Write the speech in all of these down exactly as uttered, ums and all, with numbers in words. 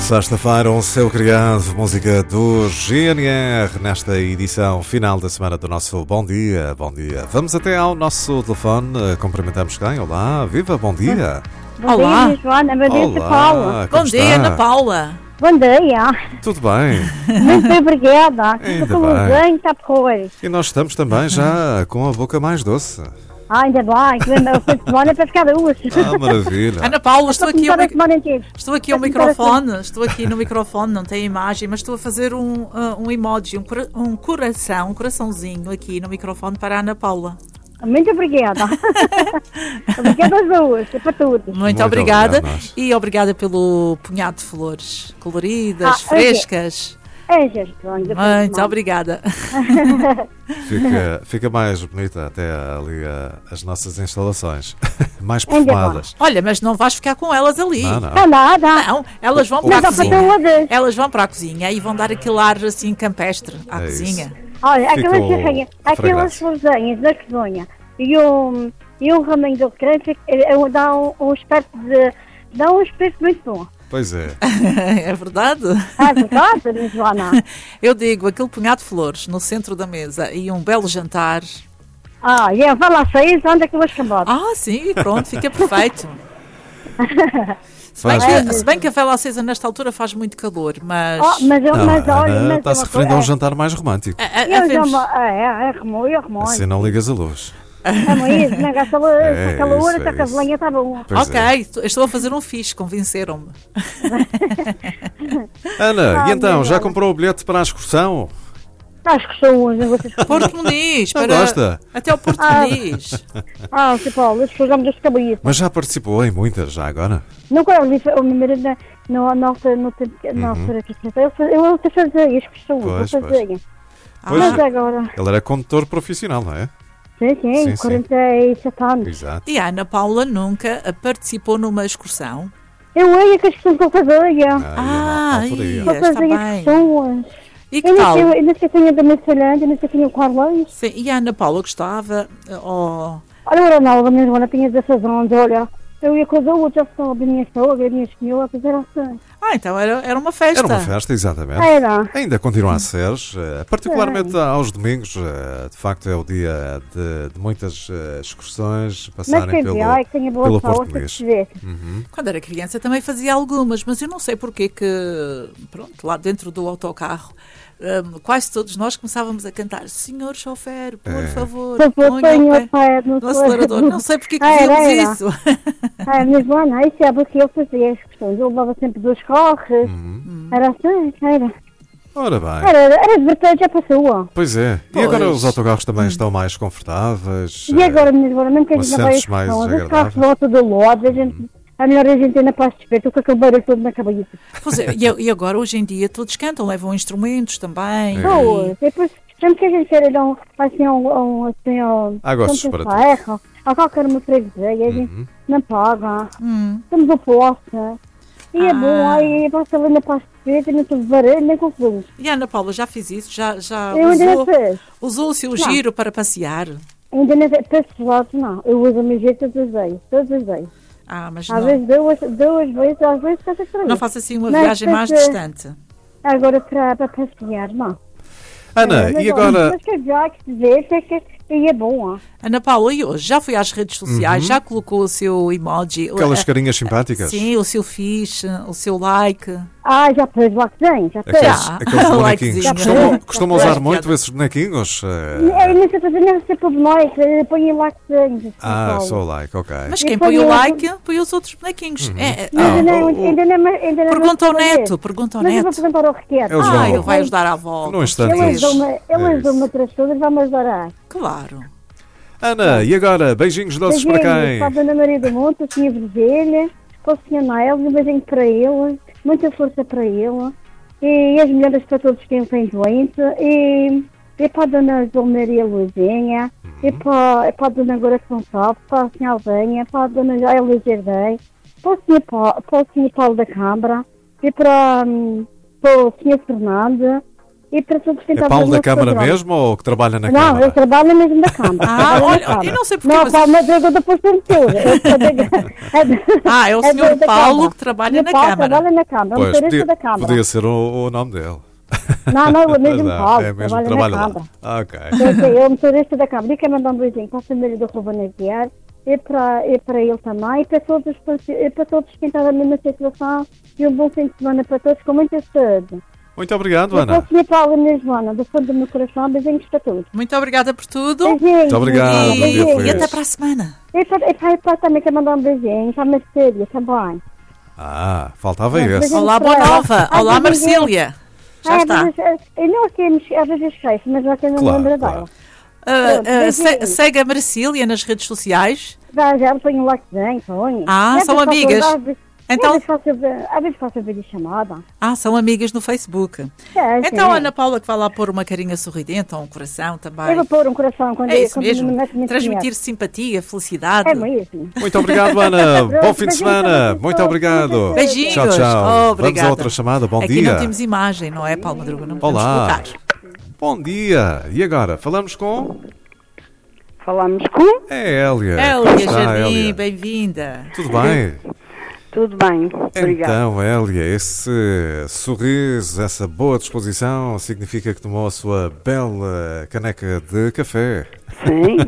Sexta-feira, um seu criado, música do G N R, nesta edição final da semana do nosso Bom Dia, Bom Dia. Vamos até ao nosso telefone, cumprimentamos quem? Olá, viva, bom dia. Bom Olá. dia, Joana, bom dia, Olá, Paula. como Bom dia, está? Ana Paula. Bom dia, Tudo bem? muito obrigada. Ainda Estou bem. bem, está pois. E nós estamos também já com a boca mais doce. Ah, ainda bem, que o fim de semana é para ficar duas. Ah, maravilha. Ana Paula, estou aqui, ao, a mic- semana inteira. estou aqui ao Vou começar a microfone. Estou aqui no microfone, não tem imagem, mas estou a fazer um, uh, um emoji, um, cora- um coração, um coraçãozinho aqui no microfone para a Ana Paula. Muito obrigada. Obrigada às duas, é para tudo. Muito, Muito obrigada. obrigado, nós. E obrigada pelo punhado de flores coloridas, Ah, ok. frescas. É, já estou ainda. Muito obrigada. Fica, fica mais bonita até ali a- as nossas instalações. Mais Ainda perfumadas. Olha, mas não vais ficar com elas ali. Não, não. Está nada. Não, elas vão para Mas a dá para cozinha. todas. Elas vão para a cozinha e vão dar aquele ar assim campestre à É isso. cozinha. Olha, Ficou aquelas serrinhas, aquelas fragrância. florzinhas da cozinha e um, e um raminho do crente dá um, um aspecto de. dá um aspecto muito bom. Pois é. É verdade? É verdade, minha Joana? Eu digo, aquele punhado de flores no centro da mesa e um belo jantar. Ah, e vai lá sair, onde é que eu vou escambar? Ah, sim, pronto, fica perfeito. Se bem, Faz- que, se bem que a vela acesa nesta altura faz muito calor, mas... Oh, mas, eu- Não, mas olha, Ana, mas está-se uma referindo a um coisa- jantar mais romântico. A- a- Eu já havemos- mo- é, é, remoio, eu remoio. Assim não ligas a luz. É isso, não gasta luz, É aquela isso, hora, é está com a isso. velinha, está bom. Pois Ok, é. estou- estou a fazer um fixe, convenceram-me. Ana, Ah, e então, meu já Deus. comprou o bilhete para a excursão? Acho que são uns, vocês. Porto Muniz, Não para... gosta? Até o Porto Ah. Muniz. Ah, se Paulo, os programas dos cabelos. Mas já participou em muitas, já agora? Nunca eu disse, o meu marido, na- no, na altura, no tempo, que- na altura que eu eu fazia, eu até fazia, as pessoas, eu Pois, pois. fazia. Pois, Mas agora, ele era condutor profissional, não é? sim, sim, Sim, sim. quarenta e sete anos. Exato. E a Ana Paula nunca participou numa excursão? Eu ia com as pessoas que eu fazia. Ah, na altura ia. Eu está fazia as bem. pessoas. E que Eu tal? não sei- eu não sei quem é da Messalândia, eu não sei quem é o Carlos. Sim, e a Ana Paula gostava? Oh, Olha, era nova, minha irmã tinha dezesseis anos, olha. Eu ia com as outras, só a minha sogra, a minha senhora, fazer assim. Ah, então era, era uma festa. Era uma festa, exatamente. Era. Ainda continua a ser, eh, particularmente aos domingos, eh, de facto é o dia de, de muitas eh, excursões Mas passarem quem pelo, vê, ai, que tenha boa pelo saúde, Porto para Muniz. se ver. Quando era criança também fazia algumas, mas eu não sei porque que, pronto, lá dentro do autocarro, hum, quase todos nós começávamos a cantar: Senhor chofer, por É. favor, Por favor, ponha ponha o o pé pé no no acelerador. Não sei porque que Ah, era, fizemos era. isso. Ah, mas Joana, isso é porque eu fazia as questões. Eu levava sempre dois carros. Uhum. Era assim, era. Ora bem, Era, era divertido, já passou. pois é. E Pois. agora os autocarros também estão mais confortáveis? E agora, minha agora, mesmo que a com gente não vai às assentos mais questões, os carros agradáveis. voltam do lado, a gente... É melhor a gente ainda para se despeito, com aquele barulho todo na cabeça. Pois é, e, e agora, hoje em dia, todos cantam, levam instrumentos também. É. Pois, depois, sempre que a gente quer ir a um, assim, a um, a um, assim, a um... Há gostos tanto para ferro, a qualquer uma freguesia, a gente Uhum. não paga. Hum. Temos o posto. E é Ah. bom, aí passa ali na pasta de preto, não tive barulho, nem confusão. E a Ana Paula já fez isso? Já, já Eu ainda não usou, fiz. usou o seu giro para passear? Ainda não fiz. Para esses lados, não. Eu uso a minha jeito todos os dias. Todos os dias. Ah, mas Às não, vezes duas, duas vezes, às vezes cada três. não faça assim uma Mas viagem mais depois, distante. Agora para, para passear, não. Ana, É, mas e olha, agora... Mas que já que se vê, é que e é bom, ó. Ana Paula, e hoje já foi às redes sociais, já colocou o seu emoji, Aquelas a- carinhas simpáticas? sim, o seu fixe, o seu like. Ah, já pôs lá que tem, já pôs. Aqueles, Já. aqueles bonequinhos. Likezinho. Costumam, costumam Já. usar muito esses bonequinhos? Eh, Eu não sei fazer, não sei pôr mais, põe lá que tem. Ah, só o like, ok. Mas E quem põe põe o o- like, põe os outros bonequinhos. É, é, Mas Ah, ainda não, o- ainda não, ainda não. pergunta ao responder. neto, pergunta ao Mas eu vou neto. perguntar ao Riqueto. Eles Ah, vão- ele vai ajudar à avó. Num instante. Ele Isso. ajudou-me, ele É ajudou-me outras coisas, vai-me ajudar. Claro. Ana, e agora? Beijinhos doces para quem? Para a Dona Maria do Monte, a senhora Verdelha, para o senhor Nael, um beijinho para ele, muita força para ele, e as melhoras para todos quem tem doente, e, e para a Dona João Maria Luizinha, e para, e para a Dona Gora Gonçalves, para a senhora Alvenha, para a Dona Jaila Jardim, para o senhor Paulo, para o senhor Paulo da Câmara, e para, hum, para o senhor Fernando, e para todos que É têm Paulo da Câmara mesmo ou que trabalha na Não, Câmara? eu trabalho mesmo na Câmara. Ah, Trabalho na olha, Câmara. eu não sei porque, Não, mas- Paulo Madruga da Prefeitura. Eu sou da- é da- Ah, é o é senhor da Paulo Câmara. que trabalha Senhor na Paulo Câmara. trabalha na Câmara, é um Pois, motorista podia, da Câmara. podia ser o, o nome dele. Não, não, é mesmo Mas não, Paulo, é mesmo trabalha trabalha na lá. Câmara. Ah, ok. Eu sei, é o motorista da Câmara. E quer mandar um beijinho para a família do Ruben Aguiar e para, e para ele também, e para todos, os, e para todos que estão na mesma situação, e um bom fim de semana para todos, com muita saúde. Muito obrigado, Eu Ana. sou a senhora Paula mesmo, Ana, do fundo do meu coração, beijinhos para todos. Muito obrigada por tudo. Beijinhos. Muito obrigado, Ana, bom dia, beijinhos. feliz. E até para a semana. E para, e para, e para também quer mandar um beijinho, para a Marcília também. Ah, faltava Mas esse. beijinho. Olá, boa nova. Ah, Olá, beijinho. Marcília. Já Ah, está. mas, eh, eu não aqui, às vezes esqueço, mas já tenho Claro, um número claro. dela. Ah, Pronto, ah, se- beijinhos. segue a Marcília nas redes sociais. Já, já ponho lá que vem, ponho. Ah, Às são vezes faço- amigas. às vezes- Então- Às vezes faço, às vezes faço videochamada. Ah, são amigas no Facebook. É, Então, sim. Ana Paula, que vai lá pôr uma carinha sorridente ou um coração também. Eu vou pôr um coração quando É isso quando mesmo. me meto nesse Transmitir dinheiro. simpatia, felicidade. É mesmo. Muito obrigado, Ana. Bom fim de Beijinhos semana. para vocês Muito todos. obrigado. Beijinhos. Tchau, tchau. Oh, Vamos obrigada. a outra chamada. Bom Aqui dia. não temos imagem, não é, Paulo Madruga? Não podemos Olá. colocar. Bom dia. E agora? Falamos com... Falamos com? É Hélia. Como Hélia está, Jardim, Hélia? bem-vinda. Tudo bem? Tudo bem, obrigada. Então, Hélia, esse sorriso, essa boa disposição significa que tomou a sua bela caneca de café. Sim.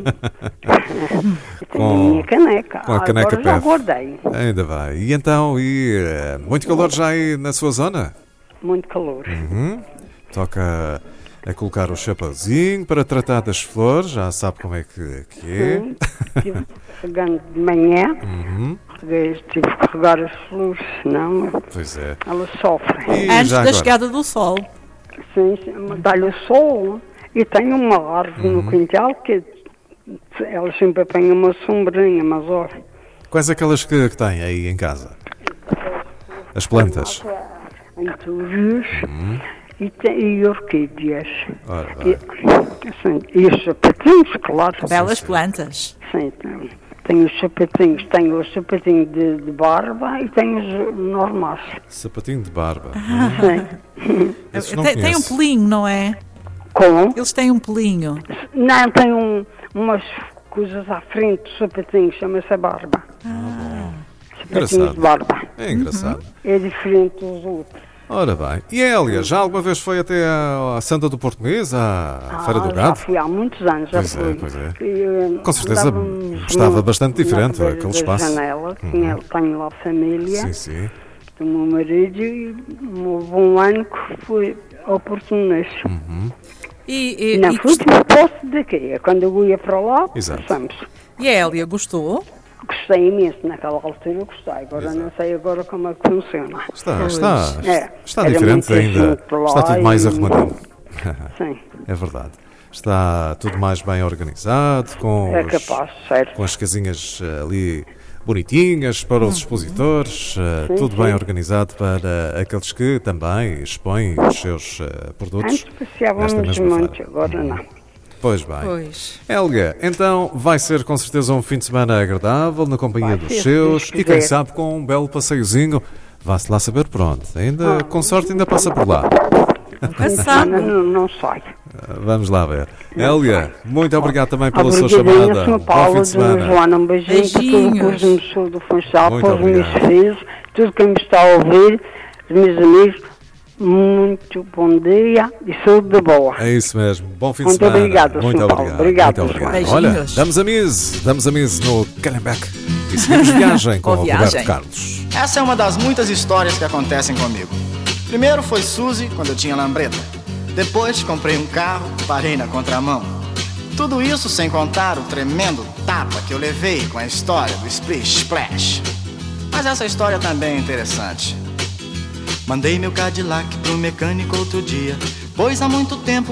Tenho a minha caneca. com a caneca Agora já P F. guardei. Ainda vai. E então, e eh, muito calor já aí na sua zona? Muito calor. Uhum. Toca a colocar o chapeuzinho para tratar das flores, já sabe como é que, que é. Sim. Estive regando de manhã. Uhum. Reguei, tive que regar as flores, senão Pois é. elas sofrem. E Antes já da agora? chegada do sol. Sim, sim, mas dá-lhe o sol. E tenho uma árvore Uhum. no quintal que elas sempre apanham uma sombrinha, mas olha. Quais aquelas que, que tem aí em casa? As plantas. Antúrios Uhum. e, te- e orquídeas. Ora, E, vai. assim, e os sapatinhos, claro. Belas plantas. Sim, tem- tenho os sapatinhos, tenho os sapatinhos de, de barba e tenho os normais. Sapatinho de barba. Sim. Esses não Tem, tem um conheço. pelinho, não é? Com? Eles têm um pelinho. Não, tem um, umas coisas à frente do sapatinho, chama-se a barba. Sapatinhos Engraçado. de barba. É engraçado. É diferente dos outros. Ora bem. E a Hélia, já alguma vez foi até à, à Santa do Português, à, à Feira do Ah, já Gado? fui há muitos anos, já Pois é, fui. pois é. E, eh, Com certeza andávamos estava muito bastante na diferente beira aquele da espaço. Uhum. janela, tinha, tenho lá família. Sim, sim. do meu marido e houve um ano que foi oportunista. Uhum. E, e, Não, e, fui de posse daqui. Quando eu ia para lá, Exato. passamos. e a Hélia gostou? Gostei imenso, naquela altura eu gostei. Agora Exato. não sei agora como é que funciona. Está, está, É, está era diferente muita ainda. gente por lá Está tudo mais e- arrumadinho. Sim, É verdade. Está tudo mais bem organizado, com, é os- capaz, certo. com as casinhas eh, ali bonitinhas para os expositores, eh, Sim, tudo sim. bem organizado para aqueles que também expõem os seus eh, produtos. Antes passeávamos nesta mesma muito, feira. agora não. Pois bem. Pois. Helga, então vai ser com certeza um fim de semana agradável na companhia Vai dos ser, se seus Deus e quem quiser. sabe com um belo passeiozinho. Vá-se lá saber por onde. Ainda, Ah. com sorte ainda passa por lá. Nunca se Não, sabe. não, não sai. Ah, Vamos lá ver. Helga, muito obrigado também pela sua Obrigadinha, chamada. senhor Bom Paulo, fim de Dona semana. Joana, um beijinho para Beijinhos. todos os meus do Funchal, Muito para os meus obrigado. filhos, tudo quem me está a ouvir, os meus amigos. Muito bom dia e saúde da boa. É isso mesmo. Bom fim de Muito semana. obrigado, Muito senhor Paulo. obrigado. Obrigado, Muito obrigado. senhor. Olha, Beijinhos. damos a mise, damos a mise no Calhambeck e seguimos viagem com Boa o viagem. Roberto Carlos. Essa é uma das muitas histórias que acontecem comigo. Primeiro foi Suzy, quando eu tinha lambreta. Depois comprei um carro, parei na contramão. Tudo isso sem contar o tremendo tapa que eu levei com a história do Splish Splash. Mas essa história também é interessante. Mandei meu Cadillac pro mecânico outro dia, pois há muito tempo